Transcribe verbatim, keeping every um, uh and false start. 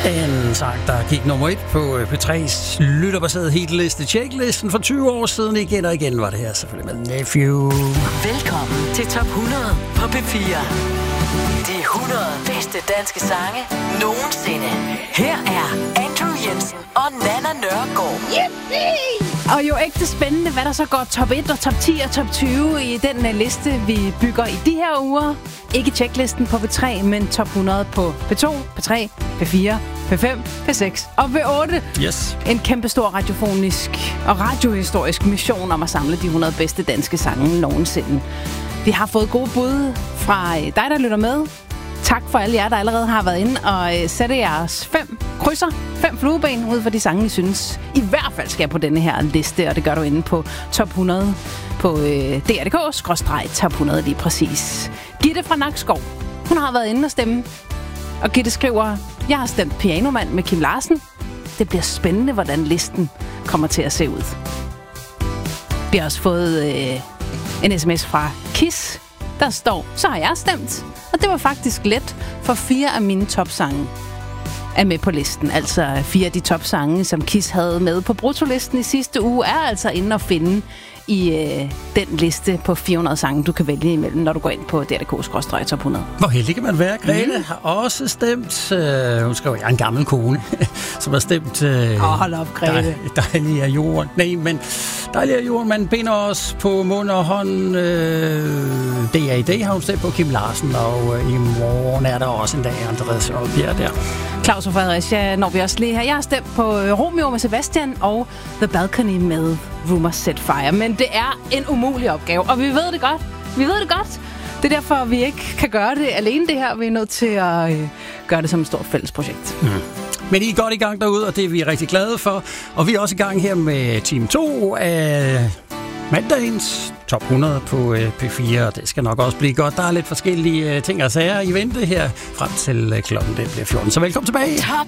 En sang, der gik nummer et på P tre's lytterbaserede hitliste. Checklisten for tyve år siden. Igen og igen var det her selvfølgelig med Nephew. Velkommen til Top hundrede på P fire. De hundrede bedste danske sange nogensinde. Her er Andrew Jensen og Nana Nørgaard. Yippie! Og jo ægte spændende, hvad der så går top et og top ti og top tyve i den uh, liste, vi bygger i de her uger. Ikke checklisten på P tre, men top hundrede på P to, P tre, P fire, P fem, P seks og P otte. Yes. En kæmpestor radiofonisk og radiohistorisk mission om at samle de hundrede bedste danske sange nogensinde. Vi har fået gode bud fra dig, der lytter med. Tak for alle jer, der allerede har været inde og øh, sætte jeres fem krydser, fem flueben ud for de sange, I synes i hvert fald skal på denne her liste, og det gør du inde på top hundrede på øh, D R punktum D K skråstreg top hundrede lige præcis. Gitte fra Nakskov, hun har været inde og stemme, og Gitte skriver, jeg har stemt Pianomand med Kim Larsen. Det bliver spændende, hvordan listen kommer til at se ud. Vi har også fået øh, en sms fra Kiss, der står, så har jeg stemt. Og det var faktisk let, for fire af mine topsange er med på listen. Altså fire af de topsange, som Kiss havde med på bruttolisten i sidste uge, er altså inde at finde i øh, den liste på fire hundrede sange, du kan vælge imellem, når du går ind på D R punktum D K skråstreg top hundrede. Hvor heldig kan man være. Grete mm. har også stemt, øh, hun skriver, jeg er en gammel kone, som har stemt... Øh, Åh, hold op, Grete. Dej, dejlig af jorden. Nej, men dejlig af jorden, man binder os på mund og hånd. Øh, D R I D har hun stemt på Kim Larsen, og øh, i morgen er der også en dag, Andreas Aalbjerg der. Claus og Fredericia når vi også lige her. Jeg har stemt på øh, Romeo med Sebastian og The Balcony med Rumor Set Fire. Men det er en umulig opgave, og vi ved det godt. Vi ved det godt. Det er derfor, vi ikke kan gøre det alene det her. Vi er nødt til at øh, gøre det som et stort fælles projekt. Mm. Men I er godt i gang derude, og det er vi rigtig glade for. Og vi er også i gang her med Team to af mandagens top hundrede på øh, P fire, og det skal nok også blive godt. Der er lidt forskellige øh, ting og sager i vente her frem til øh, klokken det bliver fjorten. Så velkommen tilbage. Top